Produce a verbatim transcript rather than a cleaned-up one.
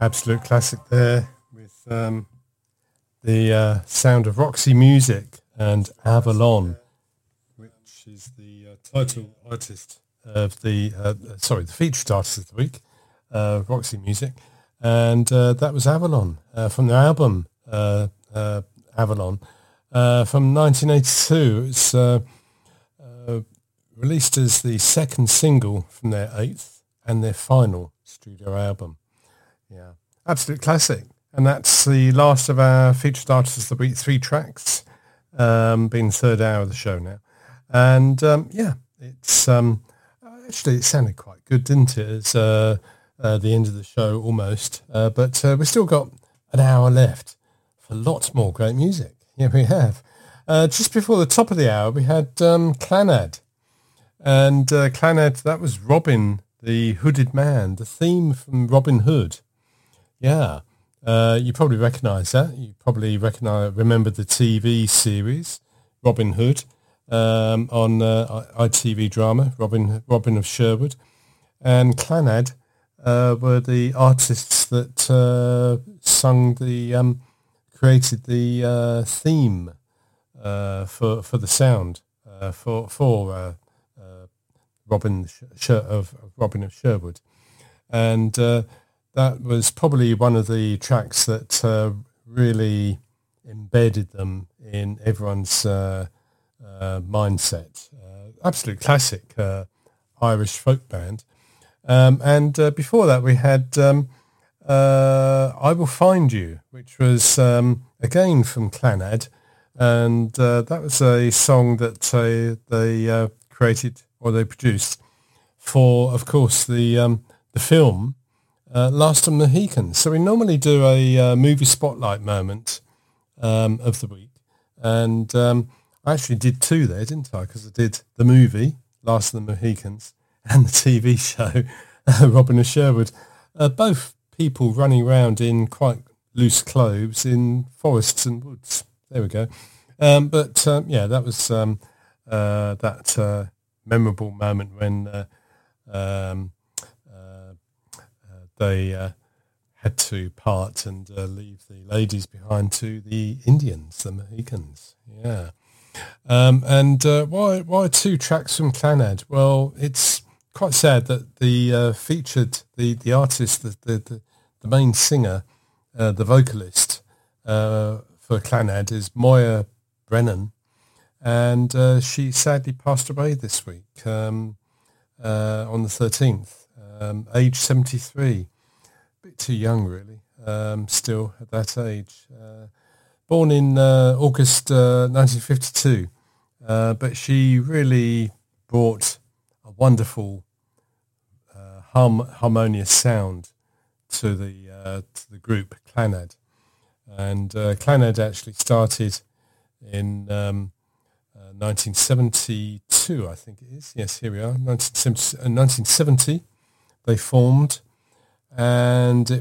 Absolute classic there with um, the uh, sound of Roxy Music and Avalon, which is the uh, title artist of the, uh, sorry, the featured artist of the week, uh, Roxy Music. And uh, that was Avalon uh, from their album uh, uh, Avalon uh, from nineteen eighty-two. It's uh, uh, released as the second single from their eighth and their final studio album. Yeah, absolute classic. And that's the last of our featured artists of the week, three tracks, um, being the third hour of the show now. And um, yeah, it's um, actually, it sounded quite good, didn't it? It's uh, uh, the end of the show almost. Uh, but uh, we've still got an hour left for lots more great music. Yeah, we have. Uh, just before the top of the hour, we had um, Clannad. And uh, Clannad, that was Robin, the Hooded Man, the theme from Robin Hood. Yeah, uh, you probably recognise that. You probably recognise, remember the T V series, Robin Hood, um, on uh, I T V drama, Robin Robin of Sherwood. And Clannad uh, were the artists that uh, sung the, um, created the uh, theme uh, for for the sound uh, for for uh, uh, Robin Sh- of, of Robin of Sherwood, and uh, that was probably one of the tracks that uh, really embedded them in everyone's uh, uh, mindset. Uh, absolute classic uh, Irish folk band. Um, and uh, before that, we had um, uh, I Will Find You, which was, um, again, from Clannad. And uh, that was a song that uh, they uh, created, or they produced, for, of course, the um, the film uh, Last of the Mohicans. So we normally do a uh, movie spotlight moment um, of the week. And um, I actually did two there, didn't I? Because I did the movie, Last of the Mohicans, and the T V show, Robin of Sherwood. Uh, both people running around in quite loose clothes in forests and woods. There we go. Um, but, um, yeah, that was um, uh, that uh, memorable moment when uh, um, uh, uh, they uh, had to part and uh, leave the ladies behind to the Indians, the Mohicans. Yeah. Um, and uh, why why two tracks from Clannad? Well, it's quite sad that the uh, featured, the, the artist, the, the, the, the main singer, uh, the vocalist uh, for Clannad is Moya Brennan, and uh, she sadly passed away this week um, uh, on the thirteenth, um, age seventy-three. A bit too young, really, um, still at that age. Uh, born in uh, August uh, nineteen fifty-two, uh, but she really brought a wonderful, uh, harm- harmonious sound to the uh, to the group Clannad. And uh, Clannad actually started in um, uh, nineteen seventy-two, I think it is. Yes, here we are. nineteen seventy, uh, nineteen seventy they formed, and it